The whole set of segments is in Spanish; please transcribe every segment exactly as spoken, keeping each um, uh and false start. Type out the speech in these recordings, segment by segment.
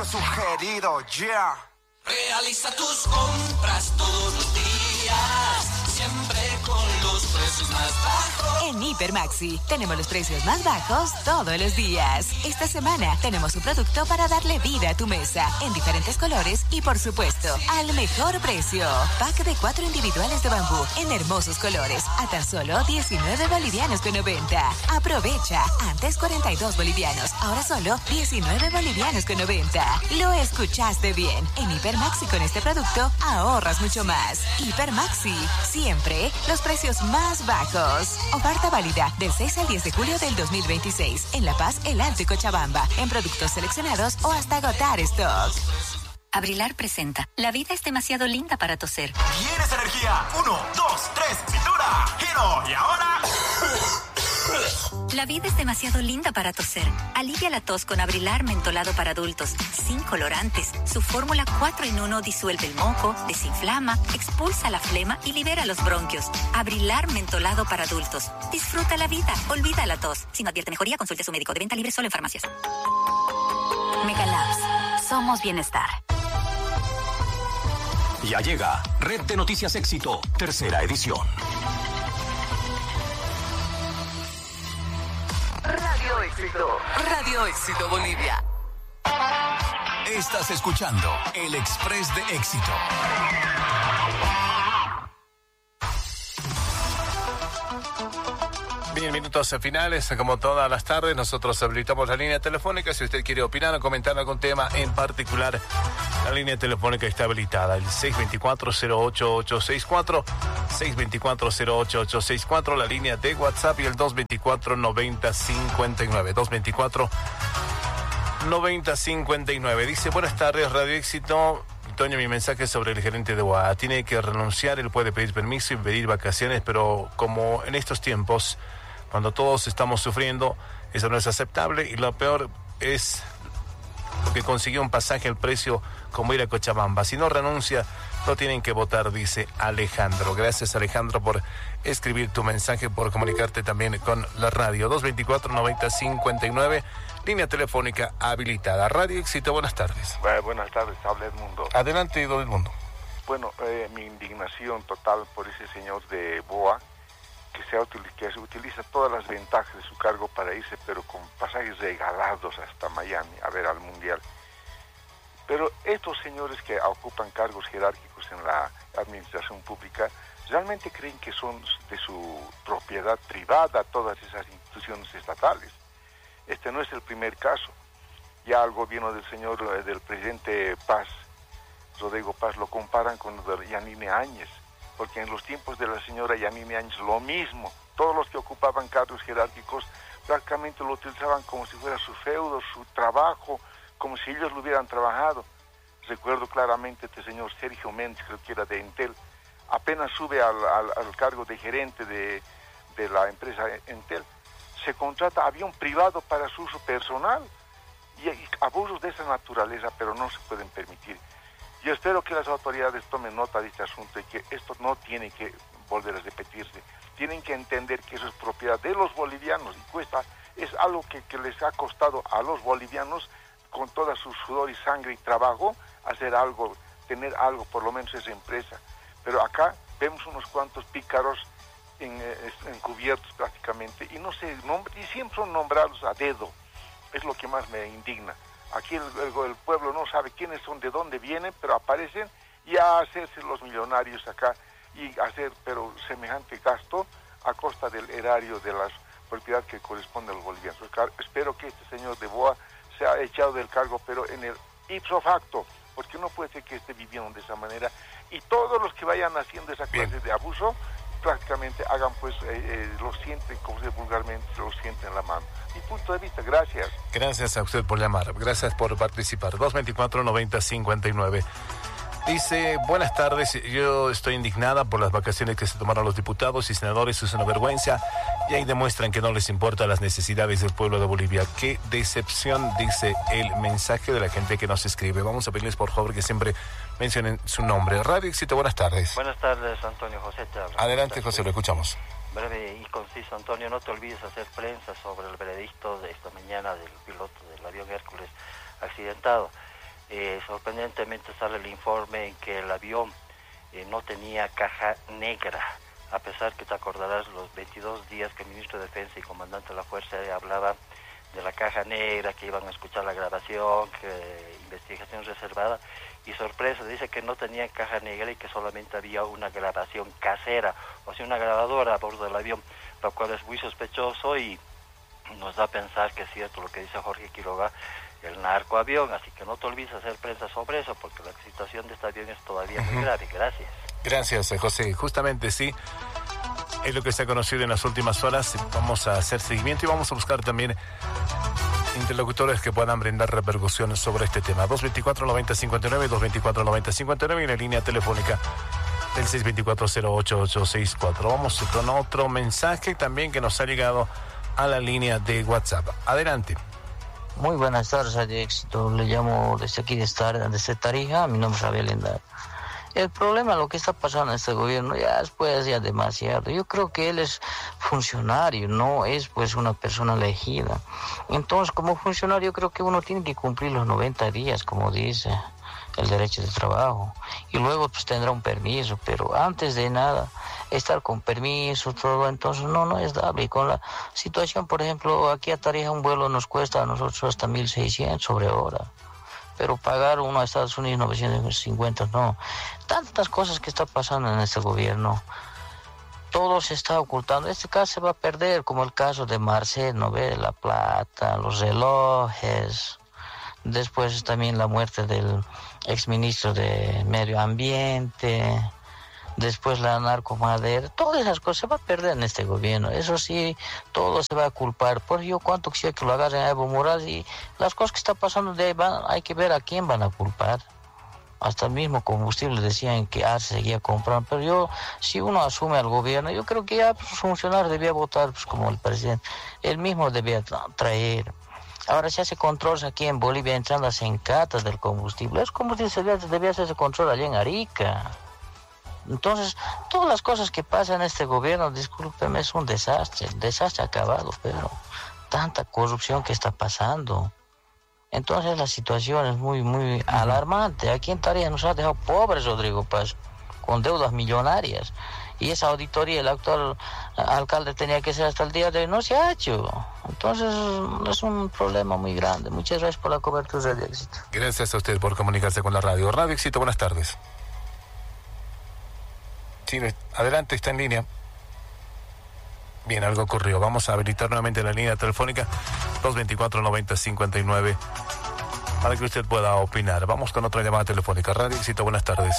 sugerido, yeah. Realiza tus compras todos los días, siempre con los precios más bajos. En Hiper Maxi tenemos los precios más bajos todos los días. Esta semana tenemos un producto para darle vida a tu mesa en diferentes colores y, por supuesto, al mejor precio. Pack de cuatro individuales de bambú en hermosos colores a tan solo diecinueve bolivianos con noventa. Aprovecha, antes cuarenta y dos bolivianos, ahora solo diecinueve bolivianos con noventa. Lo escuchaste bien. En Hiper Maxi con este producto ahorras mucho más. Hiper Maxi, siempre los precios más bajos. Oferta válida del seis al diez de julio del dos mil veintiséis en La Paz, El Alto y Cochabamba, en productos seleccionados o hasta agotar stock. Abrilar presenta. La vida es demasiado linda para toser. ¿Tienes energía? Uno, dos, tres, pintura, giro y ahora... La vida es demasiado linda para toser. Alivia la tos con Abrilar mentolado para adultos, sin colorantes. Su fórmula cuatro en uno disuelve el moco, desinflama, expulsa la flema y libera los bronquios. Abrilar mentolado para adultos. Disfruta la vida, olvida la tos. Si no advierte mejoría, consulte a su médico. De venta libre solo en farmacias. Megalabs. Somos bienestar. Ya llega Red de Noticias Éxito, tercera edición. Radio Éxito. Radio Éxito Bolivia. Estás escuchando El Express de Éxito. Bien, minutos finales, como todas las tardes, nosotros habilitamos la línea telefónica. Si usted quiere opinar o comentar algún tema en particular, la línea telefónica está habilitada, el seis dos cuatro, cero ocho ocho seis cuatro, seis dos cuatro, cero ocho ocho seis cuatro, la línea de WhatsApp y el dos dos cuatro, noventa cincuenta y nueve, dos dos cuatro, noventa cincuenta y nueve. Dice, buenas tardes, Radio Éxito. Toño, mi mensaje sobre el gerente de U A A. Tiene que renunciar, él puede pedir permiso y pedir vacaciones, pero como en estos tiempos, cuando todos estamos sufriendo, eso no es aceptable y lo peor es que consiguió un pasaje al precio como ir a Cochabamba. Si no renuncia, lo tienen que votar, dice Alejandro. Gracias, Alejandro, por escribir tu mensaje, por comunicarte también con la radio. dos dos cuatro, noventa cincuenta y nueve, línea telefónica habilitada. Radio Éxito, buenas tardes. Bueno, buenas tardes, habla Edmundo. Adelante, don Edmundo. Bueno, eh, mi indignación total por ese señor de B O A, que se, utiliza, que se utiliza todas las ventajas de su cargo para irse, pero con pasajes regalados hasta Miami a ver al Mundial. Pero estos señores que ocupan cargos jerárquicos en la administración pública, ¿realmente creen que son de su propiedad privada todas esas instituciones estatales? Este no es el primer caso. Ya al gobierno del señor, del presidente Paz, Rodrigo Paz, lo comparan con el de Yanine Áñez, porque en los tiempos de la señora Yanine Áñez lo mismo, todos los que ocupaban cargos jerárquicos prácticamente lo utilizaban como si fuera su feudo, su trabajo, como si ellos lo hubieran trabajado. Recuerdo claramente este señor Sergio Méndez, creo que era de Entel, apenas sube al, al, al cargo de gerente de, de la empresa Entel, se contrata avión privado para su uso personal, y, y abusos de esa naturaleza, pero no se pueden permitir. Yo espero que las autoridades tomen nota de este asunto y que esto no tiene que volver a repetirse. Tienen que entender que eso es propiedad de los bolivianos y cuesta, es algo que, que les ha costado a los bolivianos con toda su sudor y sangre y trabajo hacer algo, tener algo, por lo menos esa empresa. Pero acá vemos unos cuantos pícaros en, encubiertos prácticamente y no se nombra, y siempre son nombrados a dedo. Es lo que más me indigna. Aquí el, el, el pueblo no sabe quiénes son, de dónde vienen, pero aparecen y a hacerse los millonarios acá y hacer, pero semejante gasto a costa del erario de la propiedad que corresponde a los bolivianos. Espero que este señor de B O A sea echado del cargo, pero en el ipso facto, porque no puede ser que esté viviendo de esa manera y todos los que vayan haciendo esa clase Bien. de abuso prácticamente hagan pues, eh, eh, lo sienten, como se vulgarmente, lo sienten en la mano. Mi punto de vista, gracias. Gracias a usted por llamar, gracias por participar. dos dos cuatro, noventa cincuenta y nueve. Dice, buenas tardes, yo estoy indignada por las vacaciones que se tomaron los diputados y senadores, es una vergüenza, y ahí demuestran que no les importan las necesidades del pueblo de Bolivia. Qué decepción, dice el mensaje de la gente que nos escribe. Vamos a pedirles por favor que siempre mencionen su nombre. Radio Éxito, buenas tardes. Buenas tardes, Antonio José. Te habla. Adelante, José, lo escuchamos. Breve y conciso, Antonio, no te olvides hacer prensa sobre el veredicto de esta mañana del piloto del avión Hércules accidentado. Eh, sorprendentemente sale el informe en que el avión eh, no tenía caja negra, a pesar que te acordarás los veintidós días que el ministro de Defensa y comandante de la Fuerza Aérea hablaba de la caja negra, que iban a escuchar la grabación, que investigación reservada, y sorpresa, dice que no tenía caja negra y que solamente había una grabación casera, o sea, una grabadora a bordo del avión, lo cual es muy sospechoso y nos da a pensar que es cierto lo que dice Jorge Quiroga, el narcoavión, así que no te olvides hacer prensa sobre eso, porque la situación de este avión es todavía muy grave. Gracias. Gracias, José. Justamente sí, es lo que se ha conocido en las últimas horas. Vamos a hacer seguimiento y vamos a buscar también interlocutores que puedan brindar repercusiones sobre este tema. dos veinticuatro noventa cincuenta y nueve, dos veinticuatro noventa cincuenta y nueve y en la línea telefónica del seis veinticuatro cero ocho ocho seis cuatro. Vamos con otro mensaje también que nos ha llegado a la línea de WhatsApp. Adelante. Muy buenas tardes, de éxito. Le llamo desde aquí, desde Tarija. Mi nombre es Javier Lindar. El problema, lo que está pasando en este gobierno, ya después ya demasiado. Yo creo que él es funcionario, no es pues una persona elegida. Entonces, como funcionario, yo creo que uno tiene que cumplir los noventa días, como dice el derecho de trabajo. Y luego pues tendrá un permiso, pero antes de nada, estar con permiso, todo, entonces no, no es dable. Y con la situación, por ejemplo, aquí a Tarija un vuelo nos cuesta a nosotros hasta mil seiscientos sobre hora. Pero pagar uno a Estados Unidos novecientos cincuenta, no. Tantas cosas que está pasando en este gobierno. Todo se está ocultando. Este caso se va a perder, como el caso de Marcel, ¿no ve? La plata, los relojes. Después también la muerte del exministro de Medio Ambiente. Después la narcomadera, todas esas cosas se va a perder en este gobierno. Eso sí, todo se va a culpar. Por yo cuánto quisiera que lo agarren a Evo Morales y las cosas que están pasando de ahí van, hay que ver a quién van a culpar. Hasta el mismo combustible decían que Arce seguía comprando. Pero yo, si uno asume al gobierno, yo creo que ya pues, los funcionarios debían votar pues, como el presidente. Él mismo debía tra- traer. Ahora se hace controles aquí en Bolivia entrando a sencatas del combustible. Es combustible, debía, debía hacerse control allá en Arica. Entonces, todas las cosas que pasan en este gobierno, discúlpeme, es un desastre, desastre acabado, pero tanta corrupción que está pasando. Entonces la situación es muy, muy alarmante. Aquí en Tarija nos ha dejado pobres, Rodrigo Paz, con deudas millonarias. Y esa auditoría, el actual alcalde tenía que ser hasta el día de hoy, no se ha hecho. Entonces es un problema muy grande. Muchas gracias por la cobertura de Éxito. Gracias a usted por comunicarse con la radio. Radio Éxito, buenas tardes. Sí, adelante, está en línea. Bien, algo ocurrió. Vamos a habilitar nuevamente la línea telefónica dos veinticuatro noventa cincuenta y nueve para que usted pueda opinar. Vamos con otra llamada telefónica. Radio Éxito, buenas tardes.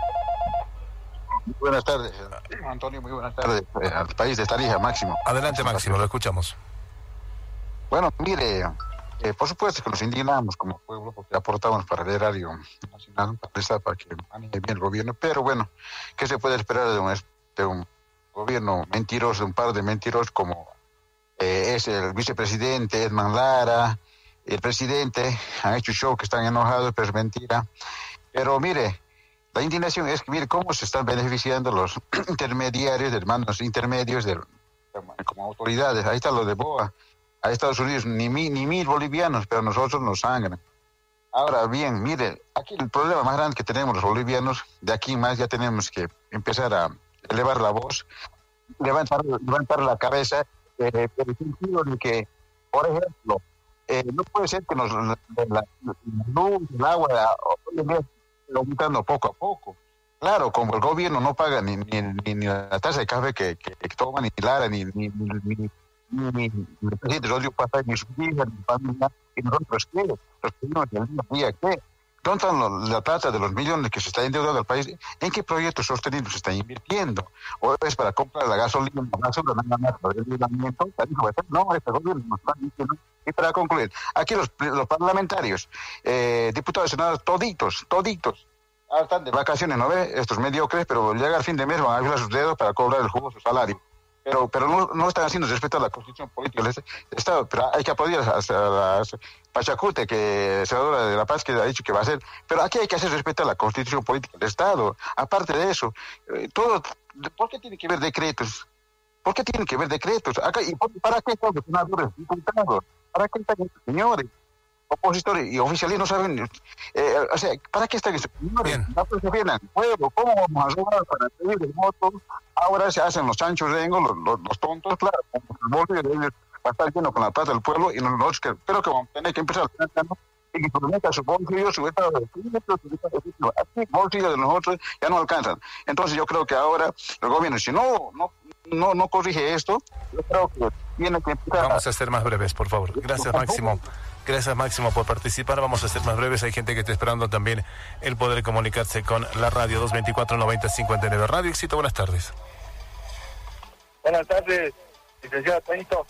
Muy buenas tardes, Antonio, muy buenas tardes. Eh, al país de Tarija, Máximo. Adelante, Máximo, lo escuchamos. Bueno, mire, eh, por supuesto que nos indignamos como pueblo porque aportamos para el erario nacional, para, esta, para que maneje bien el gobierno, pero bueno, ¿qué se puede esperar de un, de un gobierno mentiroso, de un par de mentirosos como eh, es el vicepresidente Edman Lara, el presidente? Han hecho show que están enojados, pero es mentira. Pero mire, la indignación es que mire cómo se están beneficiando los intermediarios, hermanos intermedios, de, como autoridades. Ahí está lo de Boa. A Estados Unidos ni mil, ni mil bolivianos, pero nosotros nos sangran. Ahora bien, mire, aquí el problema más grande que tenemos los bolivianos, de aquí más ya tenemos que empezar a elevar la voz, levantar, levantar la cabeza, eh, en el sentido de que, por ejemplo, eh, no puede ser que nos, la, la, la luz, el agua, aumentando poco a poco. Claro, como el gobierno no paga ni, ni, ni, ni la taza de café que, que, que toma, ni Lara, ni, ni, ni, ni ni el presidente Rodrigo Paz, ni su hija, ni su familia, y nosotros qué, los pedimos del día a día, ¿qué? ¿Dónde están la plata de los millones que se está endeudando al país? ¿En qué proyectos sostenibles se está invirtiendo? ¿O es para comprar la gasolina, la basura, nada más para el endeudamiento? No, este gobierno nos está diciendo. Y para concluir, aquí los, los parlamentarios, eh, diputados, senadores, toditos, toditos, ahora están de vacaciones, ¿no ve? Estos mediocres, pero llega el fin de mes, van a afilar sus dedos para cobrar el jugoso salario. Pero pero no, no están haciendo respeto a la Constitución Política del Estado. Pero hay que aplaudir a, a, a Pachacute, que senadora de La Paz, que ha dicho que va a hacer. Pero aquí hay que hacer respeto a la Constitución Política del Estado. Aparte de eso, eh, todo, ¿por qué tiene que haber decretos? ¿Por qué tienen que haber decretos? Acá, ¿y para qué están los senadores diputados? ¿Para qué están estos señores? opositores y oficialistas no saben, eh, o sea, ¿para qué están? Bien. No se vienen al pueblo, ¿cómo vamos a robar para pedir el voto? Ahora se hacen los chanchos rengos, los, los, los tontos, claro, el bolsillo de ellos va a estar lleno con la plata del pueblo y nosotros que, creo que vamos a tener que empezar a tener y que prometa su bolsillo, su estado de así bolsillo de nosotros ya no alcanzan. Entonces yo creo que ahora el gobierno, si no, no, no, no corrige esto, yo creo que tiene que empezar. Vamos a ser más breves, por favor. Gracias, Máximo. Gracias, Máximo, por participar. Vamos a ser más breves. Hay gente que está esperando también el poder comunicarse con la radio. Dos veinticuatro noventa cincuenta y nueve. Radio Éxito, buenas tardes. Buenas tardes, licenciado Tonito.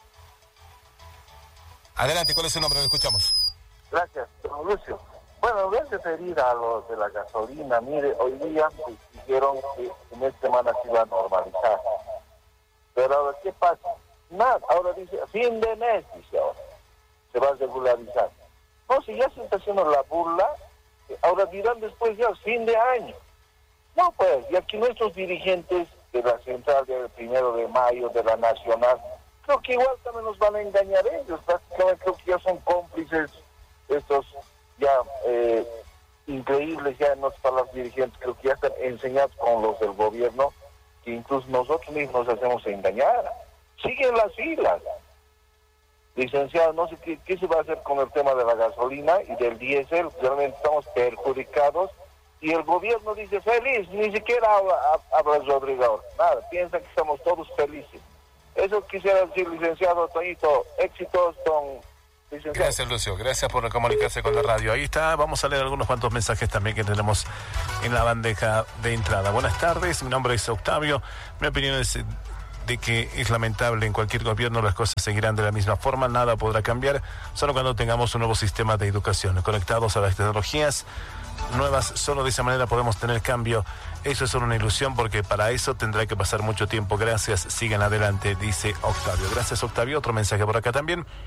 Adelante, ¿cuál es su nombre? Lo escuchamos. Gracias, don Lucio. Bueno, voy a referir a lo de la gasolina. Mire, hoy día pues, dijeron que en esta semana se iba a normalizar. Pero ahora, ¿qué pasa? Nada, ahora dice, fin de mes, dice ahora, se va a regularizar. No, si ya se está haciendo la burla, ahora dirán después ya, fin de año. No, pues, y aquí nuestros dirigentes de la central del primero de mayo, de la nacional, creo que igual también nos van a engañar ellos. Prácticamente creo que ya son cómplices estos ya eh, increíbles, ya no es para los dirigentes, creo que ya están enseñados con los del gobierno, que incluso nosotros mismos nos hacemos engañar. Siguen las filas. Licenciado, no sé qué, qué se va a hacer con el tema de la gasolina y del diésel, realmente estamos perjudicados, y el gobierno dice feliz, ni siquiera habla, habla Rodrigo ahora, nada, piensan que estamos todos felices. Eso quisiera decir, licenciado Toñito, éxitos con... Licenciado. Gracias, Lucio. Gracias por comunicarse con la radio. Ahí está. Vamos a leer algunos cuantos mensajes también que tenemos en la bandeja de entrada. Buenas tardes. Mi nombre es Octavio. Mi opinión es de que es lamentable. En cualquier gobierno las cosas seguirán de la misma forma. Nada podrá cambiar. Solo cuando tengamos un nuevo sistema de educación conectados a las tecnologías nuevas. Solo de esa manera podemos tener cambio. Eso es solo una ilusión porque para eso tendrá que pasar mucho tiempo. Gracias. Sigan adelante, dice Octavio. Gracias, Octavio. Otro mensaje por acá también.